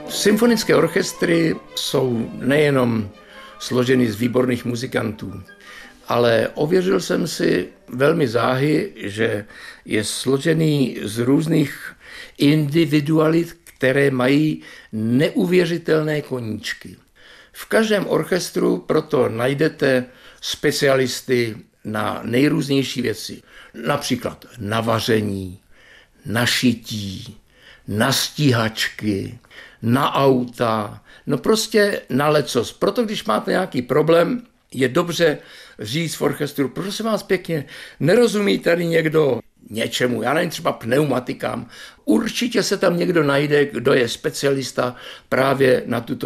Symfonické orchestry jsou nejenom složeny z výborných muzikantů, ale ověřil jsem si velmi záhy, že je složený z různých individualit, které mají neuvěřitelné koníčky. V každém orchestru proto najdete specialisty na nejrůznější věci. Například na vaření, na šití, na stíhačky, na auta, no prostě na lecos. Proto když máte nějaký problém, je dobře říct v orchestru, prosím vás pěkně, nerozumí tady někdo něčemu, já nevím, třeba pneumatikám. Určitě se tam někdo najde, kdo je specialista právě na tuto